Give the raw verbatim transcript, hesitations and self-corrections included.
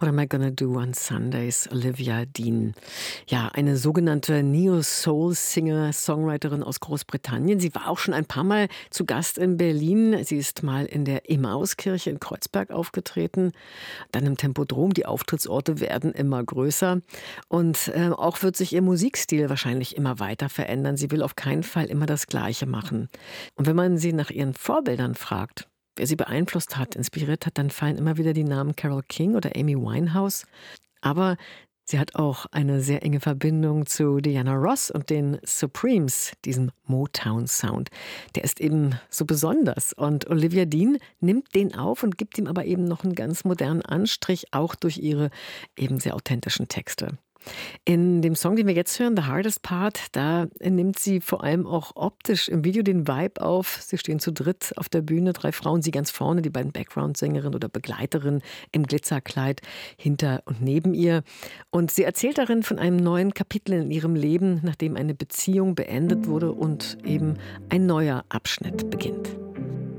What am I gonna do on Sundays? Olivia Dean. Ja, eine sogenannte Neo-Soul-Singer, Songwriterin aus Großbritannien. Sie war auch schon ein paar Mal zu Gast in Berlin. Sie ist mal in der Emmauskirche in Kreuzberg aufgetreten, dann im Tempodrom. Die Auftrittsorte werden immer größer. Und äh, auch wird sich ihr Musikstil wahrscheinlich immer weiter verändern. Sie will auf keinen Fall immer das Gleiche machen. Und wenn man sie nach ihren Vorbildern fragt, wer sie beeinflusst hat, inspiriert hat, dann fallen immer wieder die Namen Carole King oder Amy Winehouse. Aber sie hat auch eine sehr enge Verbindung zu Diana Ross und den Supremes, diesem Motown-Sound. Der ist eben so besonders. Und Olivia Dean nimmt den auf und gibt ihm aber eben noch einen ganz modernen Anstrich, auch durch ihre eben sehr authentischen Texte. In dem Song, den wir jetzt hören, The Hardest Part, da nimmt sie vor allem auch optisch im Video den Vibe auf. Sie stehen zu dritt auf der Bühne, drei Frauen, sie ganz vorne, die beiden Background-Sängerinnen oder Begleiterinnen im Glitzerkleid hinter und neben ihr. Und sie erzählt darin von einem neuen Kapitel in ihrem Leben, nachdem eine Beziehung beendet wurde und eben ein neuer Abschnitt beginnt.